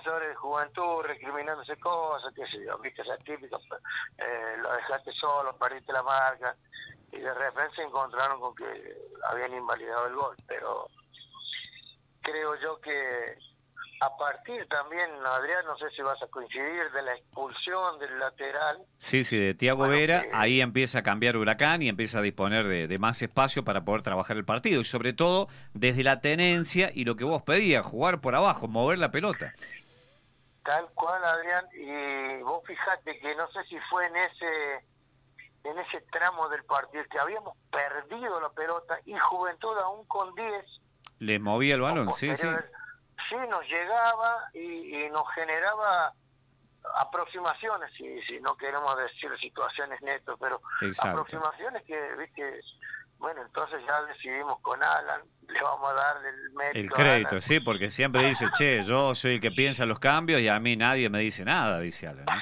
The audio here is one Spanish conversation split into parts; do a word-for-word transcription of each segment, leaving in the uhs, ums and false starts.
defensores de Juventud recriminándose cosas, qué sé yo, viste, esa típica, eh, lo dejaste solo, perdiste la marca, y de repente se encontraron con que habían invalidado el gol, pero creo yo que a partir también, Adrián, no sé si vas a coincidir, de la expulsión del lateral. Sí, sí, de Thiago Bueno, Vera, que, ahí empieza a cambiar Huracán y empieza a disponer de, de más espacio para poder trabajar el partido. Y sobre todo desde la tenencia y lo que vos pedías, jugar por abajo, mover la pelota. tal cual, Adrián, y vos fijate que no sé si fue en ese en ese tramo del partido que habíamos perdido la pelota y Juventud aún con diez Les movía el o balón, sí, sí. posteriores, sí nos llegaba y, y nos generaba aproximaciones, si, si no queremos decir situaciones netas, pero Exacto. aproximaciones que, viste, bueno, entonces ya decidimos con Alan, le vamos a dar el mérito El crédito, a Alan. sí, porque siempre dice, che, yo soy el que piensa los cambios y a mí nadie me dice nada, dice Alan, ¿no?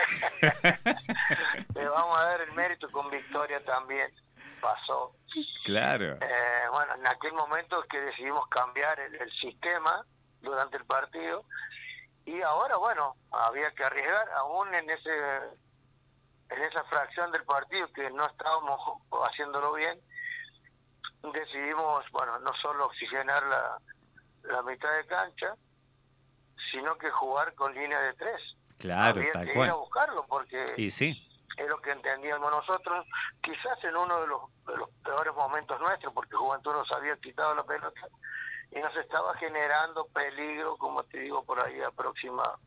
Le vamos a dar el mérito, con Victoria también pasó. Claro. Eh, bueno, en aquel momento es que decidimos cambiar el, el sistema durante el partido y ahora, bueno, había que arriesgar aún en ese en esa fracción del partido que no estábamos haciéndolo bien. Decidimos, bueno, no solo oxigenar la, la mitad de cancha, sino que jugar con línea de tres. Claro, Había tal que cual. ir a buscarlo porque Y sí. es lo que entendíamos nosotros, quizás en uno de los, de los peores momentos nuestros, porque Juventud nos había quitado la pelota y nos estaba generando peligro, como te digo, por ahí aproximado.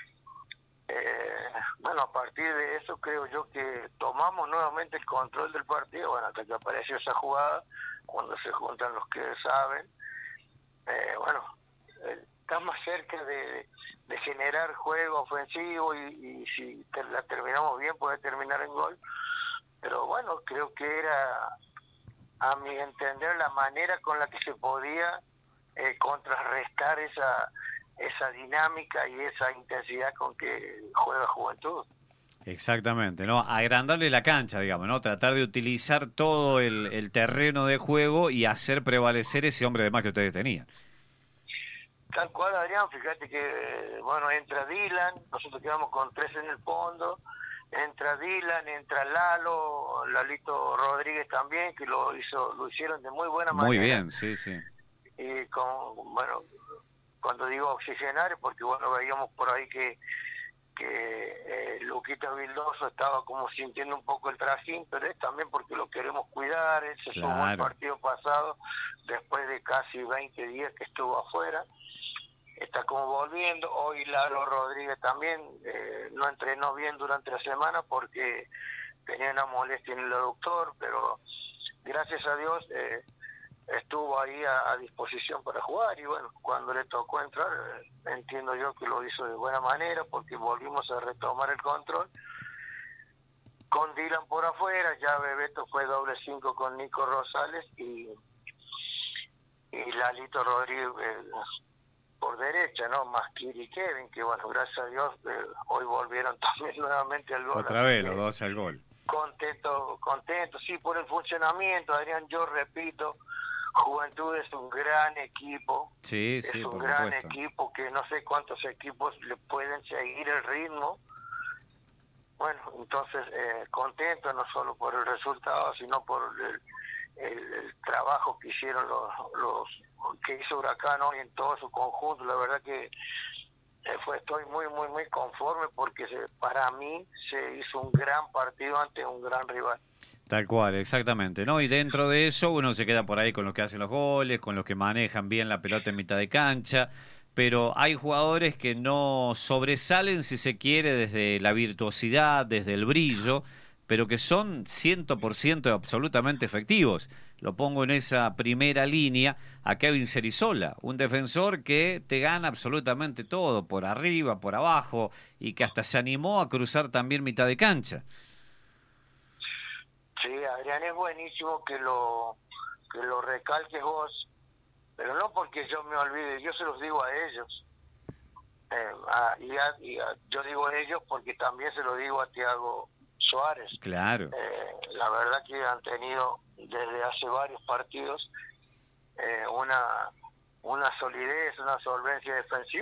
Eh, bueno, a partir de eso creo yo que tomamos nuevamente el control del partido, bueno, hasta que apareció esa jugada, cuando se juntan los que saben, eh, bueno, eh, está más cerca de, de generar juego ofensivo y, y si te, la terminamos bien puede terminar en gol, pero bueno, creo que era, a mi entender, la manera con la que se podía eh, contrarrestar esa esa dinámica y esa intensidad con que juega Juventud. Exactamente, ¿no? Agrandarle la cancha, digamos, ¿no? Tratar de utilizar todo el, el terreno de juego y hacer prevalecer ese hombre de más que ustedes tenían. Tal cual, Adrián, fíjate que, bueno, entra Dylan, nosotros quedamos con tres en el fondo, entra Dylan, entra Lalo, Lalito Rodríguez también, que lo hizo lo hicieron de muy buena Muy manera. bien, sí, sí. Y con, bueno, cuando digo oxigenar, porque bueno, veíamos por ahí que que eh, Luquita Vildoso estaba como sintiendo un poco el trajín, pero es también porque lo queremos cuidar. Él se Claro. sumó el partido pasado después de casi veinte días que estuvo afuera, está como volviendo. Hoy Lalo Rodríguez también eh, no entrenó bien durante la semana porque tenía una molestia en el aductor, pero gracias a Dios eh, estuvo ahí a, a disposición para jugar y bueno, cuando le tocó entrar, eh, entiendo yo que lo hizo de buena manera porque volvimos a retomar el control con Dylan por afuera. Ya Bebeto fue doble cinco con Nico Rosales y y Lalito Rodríguez eh, por derecha, ¿no? Más Kiri y Kevin, que bueno, gracias a Dios eh, hoy volvieron también nuevamente al gol. Otra vez los dos al gol. Contento, contento, sí, por el funcionamiento, Adrián, yo repito, Juventud es un gran equipo, sí, es sí, un por gran supuesto. equipo que no sé cuántos equipos le pueden seguir el ritmo. Bueno, entonces eh, contento no solo por el resultado, sino por el, el, el trabajo que hicieron los, los que hizo Huracán hoy en todo su conjunto. La verdad que eh, fue estoy muy muy muy conforme porque se, para mí se hizo un gran partido ante un gran rival. Tal cual, exactamente, ¿no? Y dentro de eso uno se queda por ahí con los que hacen los goles, con los que manejan bien la pelota en mitad de cancha, pero hay jugadores que no sobresalen, si se quiere, desde la virtuosidad, desde el brillo, pero que son cien por ciento absolutamente efectivos. Lo pongo en esa primera línea a Kevin Cerizola, un defensor que te gana absolutamente todo, por arriba, por abajo, y que hasta se animó a cruzar también mitad de cancha. Sí, Adrián, es buenísimo que lo que lo recalques vos, pero no porque yo me olvide, yo se los digo a ellos. Eh, a, y a, y a, yo digo a ellos porque también se lo digo a Thiago Suárez. Claro. Eh, la verdad que han tenido desde hace varios partidos eh, una una solidez, una solvencia defensiva.